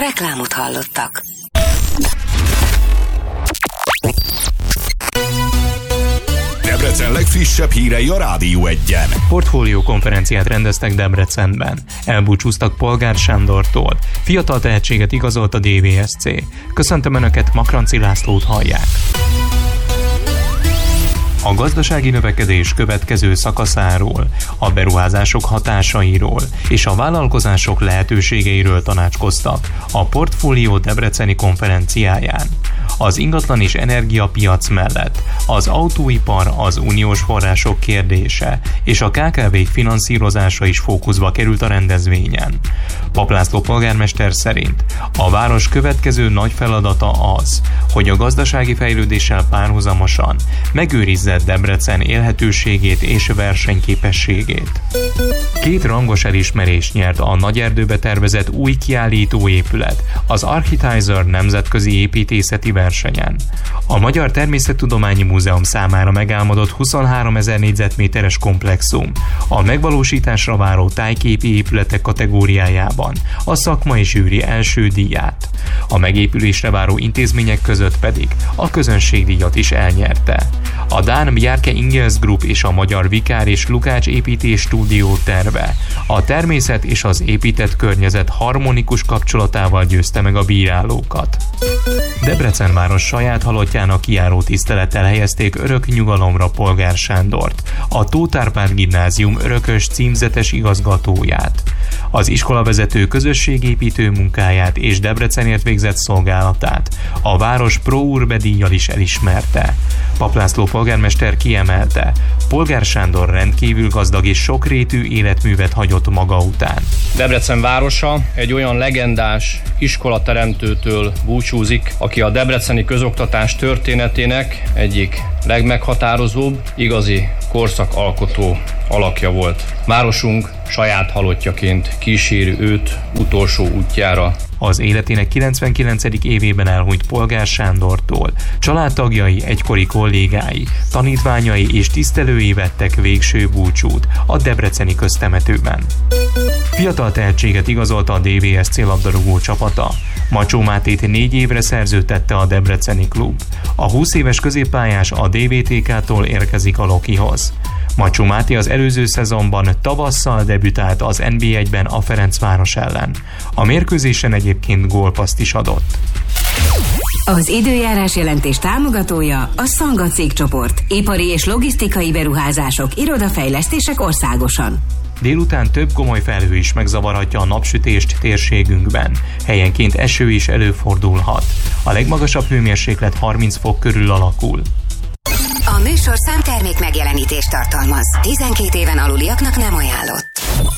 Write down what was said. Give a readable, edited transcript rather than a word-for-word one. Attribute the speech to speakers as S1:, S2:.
S1: Reklámot hallottak.
S2: Debrecen legfrissebb hírei a Rádió 1-en.
S3: Portfólió konferenciát rendeztek Debrecenben. Elbúcsúztak Polgár Sándortól. Fiatal tehetséget igazolt a DVSC. Köszöntöm Önöket, Makranci Lászlót hallják. A gazdasági növekedés következő szakaszáról, a beruházások hatásairól és a vállalkozások lehetőségeiről tanácskoztak a Portfólió debreceni konferenciáján. Az ingatlan és energiapiac mellett az autóipar, az uniós források kérdése és a KKV-k finanszírozása is fókuszba került a rendezvényen. Papp László polgármester szerint a város következő nagy feladata az, hogy a gazdasági fejlődéssel párhuzamosan megőrizze Debrecen élhetőségét és versenyképességét. 2 rangos elismerést nyert a Nagyerdőbe tervezett új kiállítóépület az Architizer nemzetközi építészeti versenyen. A Magyar Természettudományi Múzeum számára megálmodott 23 000 négyzetméteres komplexum a megvalósításra váró tájképi épületek kategóriájában a szakmai zsűri első díját. A megépülésre váró intézmények között pedig a közönségdíjat is elnyerte. A dán Bjarke Ingels Group és a magyar Vikár és Lukács építés stúdió terve a természet és az épített környezet harmonikus kapcsolatával győzte meg a bírálókat. Debrecen város saját halottjának kijáró tisztelettel helyezték örök nyugalomra Polgár Sándort, a Tóth Árpád Gimnázium örökös címzetes igazgatóját. Az iskolavezető közösségépítő munkáját és Debrecenért végzett szolgálatát a város Pro Urbe díjjal is elismerte. Papp László polgármester kiemelte, Polgár Sándor rendkívül gazdag és sokrétű életművet hagyott maga után.
S4: Debrecen városa egy olyan legendás iskolateremtőtől búcsúzik, aki a debreceni közoktatás történetének egyik legmeghatározóbb, igazi korszakalkotó alakja volt. Városunk saját halottjaként kíséri őt utolsó útjára.
S3: Az életének 99. évében elhunyt Polgár Sándortól családtagjai, egykori kollégái, tanítványai és tisztelői vettek végső búcsút a debreceni köztemetőben. Fiatal tehetséget igazolta a DVSC labdarúgó csapata. Macsó Mátét 4 évre szerződtette a debreceni klub. A 20 éves középpályás a DVTK-tól érkezik a Lokihoz. Macsó Máté az előző szezonban tavasszal debütált az NB1-ben a Ferencváros ellen. A mérkőzésen egyébként gólpasszt is adott.
S1: Az időjárás jelentés támogatója a Szanga cégcsoport. Ipari és logisztikai beruházások, irodafejlesztések országosan.
S3: Délután több komoly felhő is megzavarhatja a napsütést térségünkben. Helyenként eső is előfordulhat. A legmagasabb hőmérséklet 30 fok körül alakul.
S1: A műsorszám termék megjelenítést tartalmaz. 12 éven aluliaknak nem ajánlott.